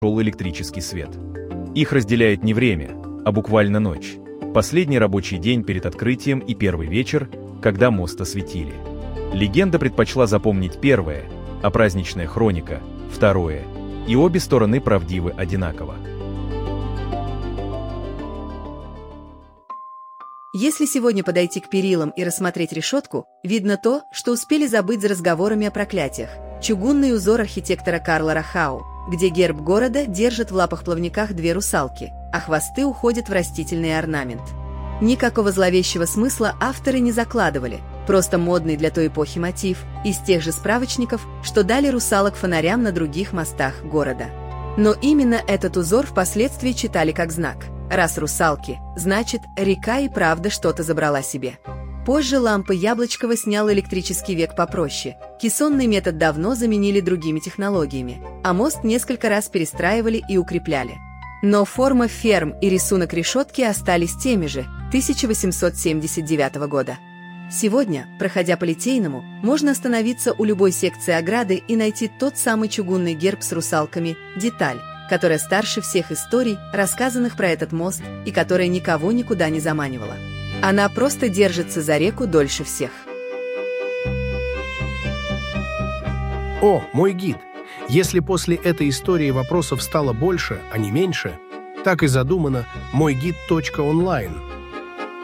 шел электрический свет. Их разделяет не время, а буквально ночь. Последний рабочий день перед открытием и первый вечер, когда мост осветили. Легенда предпочла запомнить первое, а праздничная хроника – второе. И обе стороны правдивы одинаково. Если сегодня подойти к перилам и рассмотреть решетку, видно то, что успели забыть за разговорами о проклятиях. Чугунный узор архитектора Карла Рахау, где герб города держит в лапах-плавниках две русалки, а хвосты уходят в растительный орнамент. Никакого зловещего смысла авторы не закладывали, просто модный для той эпохи мотив из тех же справочников, что дали русалок фонарям на других мостах города. Но именно этот узор впоследствии читали как знак. Раз русалки, значит, река и правда что-то забрала себе. Позже лампы Яблочкова снял электрический век попроще. Кессонный метод давно заменили другими технологиями, а мост несколько раз перестраивали и укрепляли. Но форма ферм и рисунок решетки остались теми же, 1879 года. Сегодня, проходя по Литейному, можно остановиться у любой секции ограды и найти тот самый чугунный герб с русалками «Деталь», которая старше всех историй, рассказанных про этот мост, и которая никого никуда не заманивала. Она просто держится за реку дольше всех. О, мой гид! Если после этой истории вопросов стало больше, а не меньше, так и задумано мойгид.онлайн.